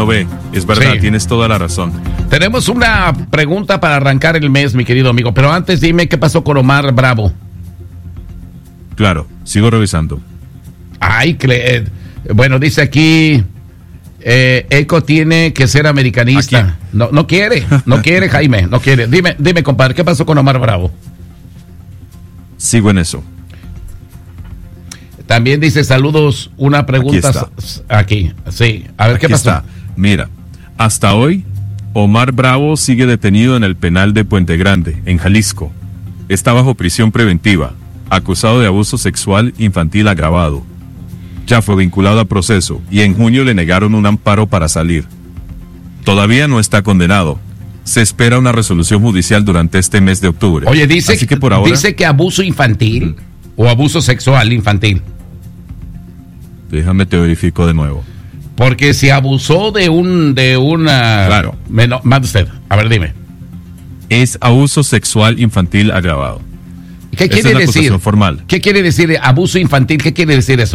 no ve. Es verdad, Sí. tienes toda la razón. Tenemos una pregunta para arrancar el mes, mi querido amigo, pero antes dime qué pasó con Omar Bravo. Claro, sigo revisando. Ay, bueno, dice aquí, Eco tiene que ser americanista. No quiere, Jaime, no quiere. Dime, compadre, ¿qué pasó con Omar Bravo? Sigo en eso. También dice saludos, una pregunta aquí. Sí, a ver, ¿qué pasó? Está. Mira, hasta hoy, Omar Bravo sigue detenido en el penal de Puente Grande, en Jalisco. Está bajo prisión preventiva, acusado de abuso sexual infantil agravado. Ya fue vinculado a proceso y en junio le negaron un amparo para salir. Todavía no está condenado. Se espera una resolución judicial durante este mes de octubre. Oye, dice que abuso infantil o abuso sexual infantil. Déjame te verifico de nuevo. Porque si abusó de una... Claro. Más usted, a ver, dime. Es abuso sexual infantil agravado. ¿Qué quiere decir? Acusación formal. ¿Qué quiere decir abuso infantil? ¿Qué quiere decir eso?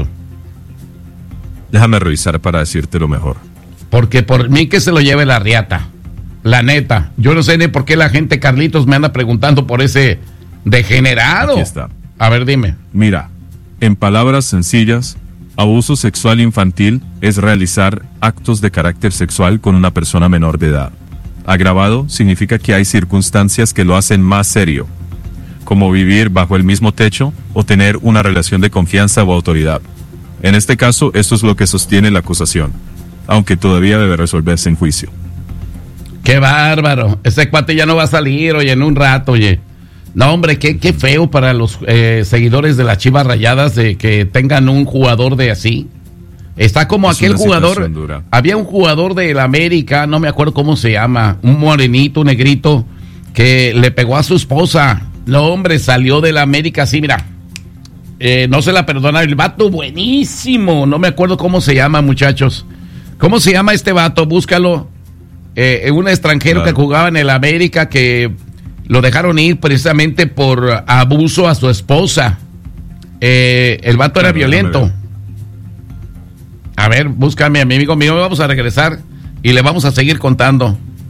Déjame revisar para decírtelo mejor. Porque por mí que se lo lleve la riata. La neta. Yo no sé ni por qué la gente, Carlitos, me anda preguntando por ese degenerado. Aquí está. A ver, dime. Mira, en palabras sencillas, abuso sexual infantil es realizar actos de carácter sexual con una persona menor de edad. Agravado significa que hay circunstancias que lo hacen más serio, como vivir bajo el mismo techo o tener una relación de confianza o autoridad. En este caso, esto es lo que sostiene la acusación, aunque todavía debe resolverse en juicio. ¡Qué bárbaro! Ese cuate ya no va a salir, oye, en un rato, oye. No, hombre, qué feo para los seguidores de las Chivas Rayadas de que tengan un jugador de así. Está como aquel jugador, había un jugador del América, no me acuerdo cómo se llama, un morenito, un negrito, que le pegó a su esposa. No, hombre, salió del América así, mira. No se la perdona, el vato buenísimo, no me acuerdo cómo se llama, muchachos. ¿Cómo se llama este vato? Búscalo. Un extranjero que jugaba en el América que lo dejaron ir precisamente por abuso a su esposa. El vato era violento. A ver, búscame a mi amigo mío, vamos a regresar y le vamos a seguir contando.